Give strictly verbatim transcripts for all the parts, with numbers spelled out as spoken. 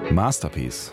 Masterpiece.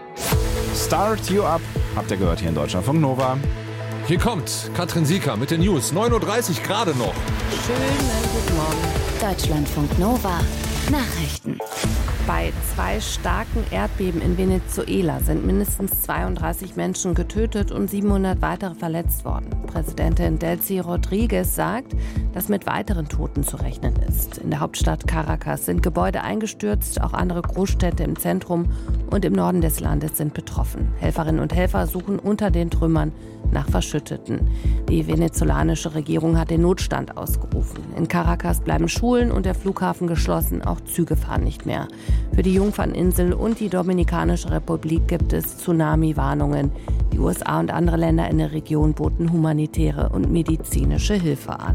Start You Up, habt ihr gehört hier in Deutschlandfunk Nova. Hier kommt Katrin Sieker mit den News. neun Uhr dreißig gerade noch. Schönen guten Morgen. Deutschlandfunk Nova. Nachrichten. Bei zwei starken Erdbeben in Venezuela sind mindestens zweiunddreißig Menschen getötet und siebenhundert weitere verletzt worden. Präsidentin Delcy Rodriguez sagt, dass mit weiteren Toten zu rechnen ist. In der Hauptstadt Caracas sind Gebäude eingestürzt, auch andere Großstädte im Zentrum und im Norden des Landes sind betroffen. Helferinnen und Helfer suchen unter den Trümmern nach Verschütteten. Die venezolanische Regierung hat den Notstand ausgerufen. In Caracas bleiben Schulen und der Flughafen geschlossen, auch Züge fahren nicht mehr. Für die Jungferninsel und die Dominikanische Republik gibt es Tsunami-Warnungen. Die U S A und andere Länder in der Region boten humanitäre und medizinische Hilfe an.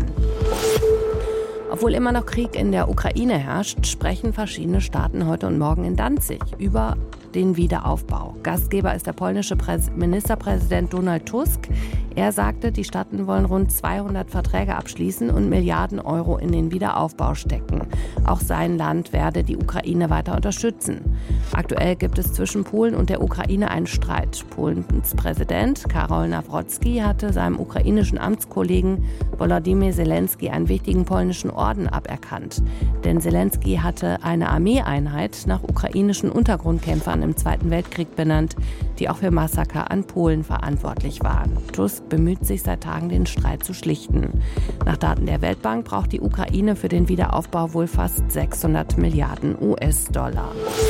Obwohl immer noch Krieg in der Ukraine herrscht, sprechen verschiedene Staaten heute und morgen in Danzig über den Wiederaufbau. Gastgeber ist der polnische Präs- Ministerpräsident Donald Tusk. Er sagte, die Staaten wollen rund zweihundert Verträge abschließen und Milliarden Euro in den Wiederaufbau stecken. Auch sein Land werde die Ukraine weiter unterstützen. Aktuell gibt es zwischen Polen und der Ukraine einen Streit. Polens Präsident Karol Nawrocki hatte seinem ukrainischen Amtskollegen Volodymyr Zelensky einen wichtigen polnischen Orden aberkannt. Denn Zelensky hatte eine Armeeeinheit nach ukrainischen Untergrundkämpfern im Zweiten Weltkrieg benannt, die auch für Massaker an Polen verantwortlich waren. Tusk bemüht sich seit Tagen, den Streit zu schlichten. Nach Daten der Weltbank braucht die Ukraine für den Wiederaufbau wohl fast sechshundert Milliarden U S-Dollar.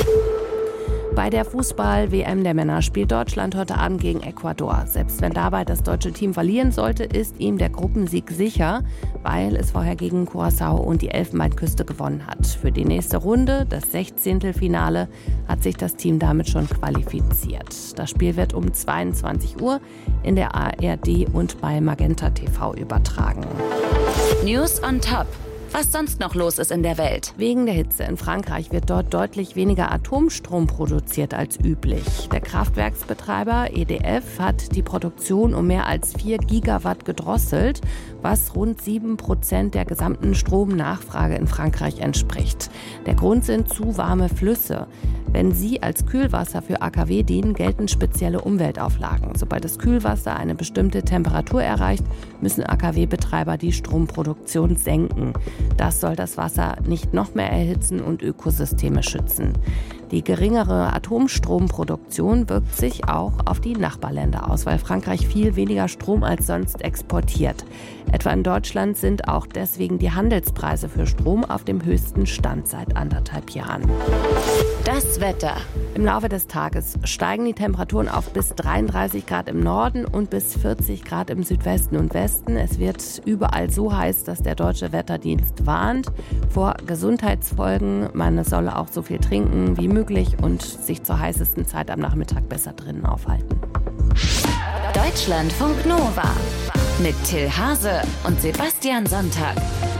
Bei der Fußball-W M der Männer spielt Deutschland heute Abend gegen Ecuador. Selbst wenn dabei das deutsche Team verlieren sollte, ist ihm der Gruppensieg sicher, weil es vorher gegen Curaçao und die Elfenbeinküste gewonnen hat. Für die nächste Runde, das Sechzehntelfinale, hat sich das Team damit schon qualifiziert. Das Spiel wird um zweiundzwanzig Uhr in der A R D und bei Magenta T V übertragen. News on Top. Was sonst noch los ist in der Welt. Wegen der Hitze in Frankreich wird dort deutlich weniger Atomstrom produziert als üblich. Der Kraftwerksbetreiber E D F hat die Produktion um mehr als vier Gigawatt gedrosselt, was rund sieben Prozent der gesamten Stromnachfrage in Frankreich entspricht. Der Grund sind zu warme Flüsse. Wenn sie als Kühlwasser für A K W dienen, gelten spezielle Umweltauflagen. Sobald das Kühlwasser eine bestimmte Temperatur erreicht, müssen A K W-Betreiber die Stromproduktion senken. Das soll das Wasser nicht noch mehr erhitzen und Ökosysteme schützen. Die geringere Atomstromproduktion wirkt sich auch auf die Nachbarländer aus, weil Frankreich viel weniger Strom als sonst exportiert. Etwa in Deutschland sind auch deswegen die Handelspreise für Strom auf dem höchsten Stand seit anderthalb Jahren. Das Wetter. Im Laufe des Tages steigen die Temperaturen auf bis dreiunddreißig Grad im Norden und bis vierzig Grad im Südwesten und Westen. Es wird überall so heiß, dass der Deutsche Wetterdienst warnt vor Gesundheitsfolgen. Man solle auch so viel trinken wie möglich und sich zur heißesten Zeit am Nachmittag besser drinnen aufhalten. Deutschlandfunk Nova mit Till Hase und Sebastian Sonntag.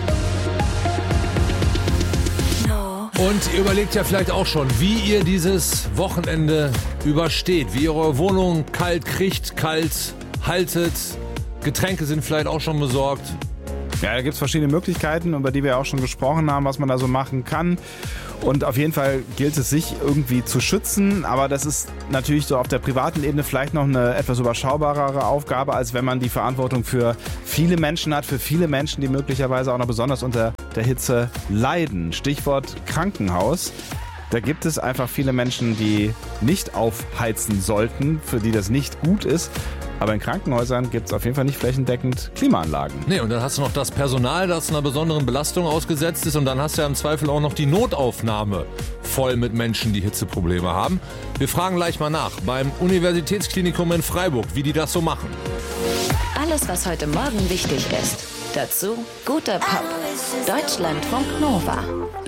Und ihr überlegt ja vielleicht auch schon, wie ihr dieses Wochenende übersteht, wie ihr eure Wohnung kalt kriegt, kalt haltet. Getränke sind vielleicht auch schon besorgt. Ja, da gibt es verschiedene Möglichkeiten, über die wir auch schon gesprochen haben, was man da so machen kann. Und auf jeden Fall gilt es, sich irgendwie zu schützen. Aber das ist natürlich so auf der privaten Ebene vielleicht noch eine etwas überschaubarere Aufgabe, als wenn man die Verantwortung für viele Menschen hat, für viele Menschen, die möglicherweise auch noch besonders unter der Hitze leiden. Stichwort Krankenhaus. Da gibt es einfach viele Menschen, die nicht aufheizen sollten, für die das nicht gut ist. Aber in Krankenhäusern gibt es auf jeden Fall nicht flächendeckend Klimaanlagen. Nee, und dann hast du noch das Personal, das einer besonderen Belastung ausgesetzt ist. Und dann hast du ja im Zweifel auch noch die Notaufnahme voll mit Menschen, die Hitzeprobleme haben. Wir fragen gleich mal nach beim Universitätsklinikum in Freiburg, wie die das so machen. Alles, was heute Morgen wichtig ist. Dazu guter Pop. Deutschlandfunk Nova.